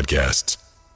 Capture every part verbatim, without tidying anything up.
podcasts.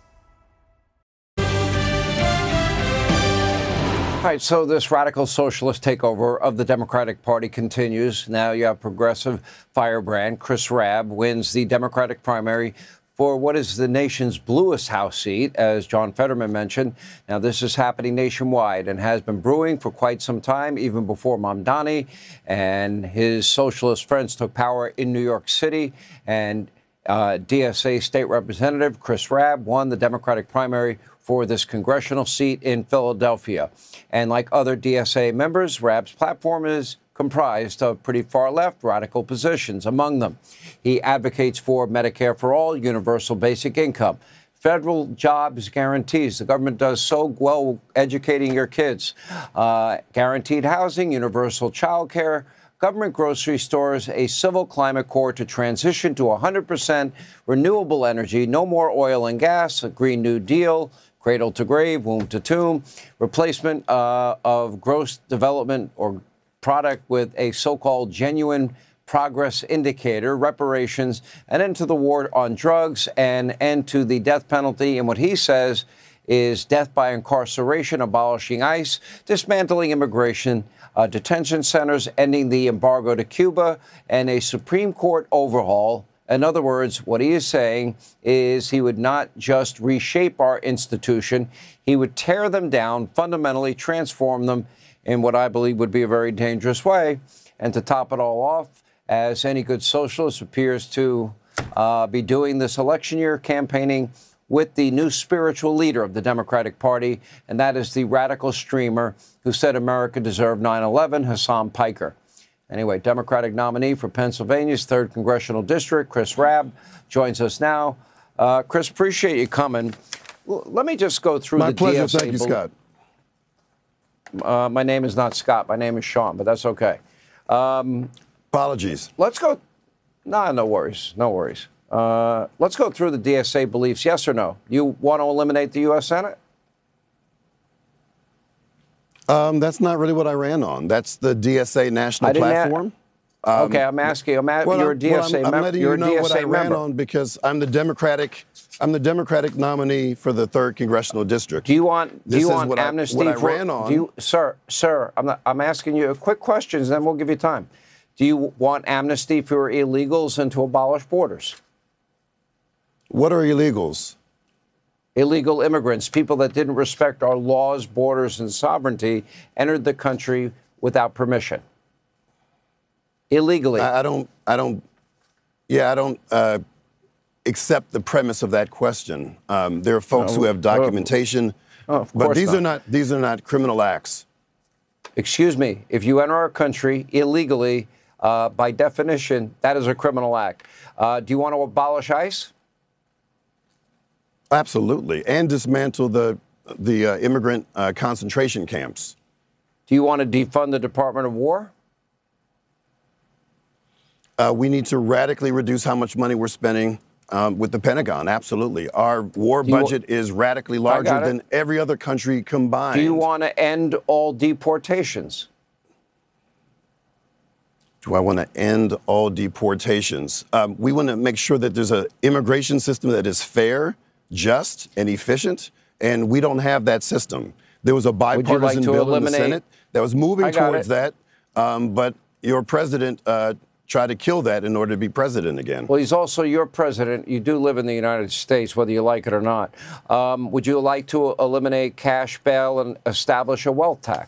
All right, so this radical socialist takeover of the Democratic Party continues. Now you have progressive firebrand Chris Rabb wins the Democratic primary for what is the nation's bluest House seat, as John Fetterman mentioned. Now, this is happening nationwide and has been brewing for quite some time, even before Mamdani and his socialist friends took power in New York City. And uh, D S A State Representative Chris Rabb won the Democratic primary for this congressional seat in Philadelphia. And like other D S A members, Rabb's platform is comprised of pretty far-left radical positions. Among them, he advocates for Medicare for all, universal basic income, federal jobs guarantees. The government does so well educating your kids. Uh, guaranteed housing, universal child care, government grocery stores, a civil climate corps to transition to one hundred percent renewable energy, no more oil and gas, a Green New Deal, cradle to grave, womb to tomb, replacement uh, of gross development or product with a so-called genuine progress indicator, reparations, an end to the war on drugs, and end to the death penalty. And what he says is death by incarceration, abolishing ICE, dismantling immigration uh, detention centers, ending the embargo to Cuba, and a Supreme Court overhaul. In other words, what he is saying is he would not just reshape our institution, he would tear them down, fundamentally transform them in what I believe would be a very dangerous way. And to top it all off, as any good socialist appears to uh, be doing this election year, campaigning with the new spiritual leader of the Democratic Party, and that is the radical streamer who said America deserved nine eleven, Hasan Piker. Anyway, Democratic nominee for Pennsylvania's third Congressional District, Chris Rabb, joins us now. Uh, Chris, appreciate you coming. L- let me just go through My the pleasure. D S A. Thank you, Scott. Uh, my name is not Scott. My name is Sean, but that's okay. Um, Apologies. let's go. No, no worries. No worries. Uh, let's go through the D S A beliefs. Yes or no? You want to eliminate the U S Senate? Um, that's not really what I ran on. That's the D S A national platform. A- um, okay, I'm asking. I'm at, well, you're I'm, a D S A well, I'm, I'm member. letting You're you a know D S A what I ran member. on because I'm the Democratic. I'm the Democratic nominee for the third Congressional District. Do you want? Do This you is want what amnesty I, what I for? ran on. Do you, sir, sir? I'm not, I'm asking you quick questions, then we'll give you time. Do you want amnesty for illegals and to abolish borders? What are illegals? Illegal immigrants, people that didn't respect our laws, borders, and sovereignty, entered the country without permission. Illegally. I, I don't. I don't. Yeah, I don't uh, accept the premise of that question. Um, there are folks No, who have documentation, oh, of but course these not. are not. These are not criminal acts. Excuse me, if you enter our country illegally, uh, by definition, that is a criminal act. Uh, do you want to abolish ICE? Absolutely, and dismantle the the uh, immigrant uh, concentration camps. Do you want to defund the Department of War? Uh, we need to radically reduce how much money we're spending um, with the Pentagon. Absolutely, our war Do you- budget is radically I larger got it. than every other country combined. Do you want to end all deportations? Do I want to end all deportations? Um, we want to make sure that there's an immigration system that is fair, just, and efficient, and we don't have that system. There was a bipartisan like to bill eliminate- in the Senate that was moving I got towards it. that, um, but your president uh, tried to kill that in order to be president again. Well, he's also your president. You do live in the United States, whether you like it or not. Um, would you like to eliminate cash bail and establish a wealth tax?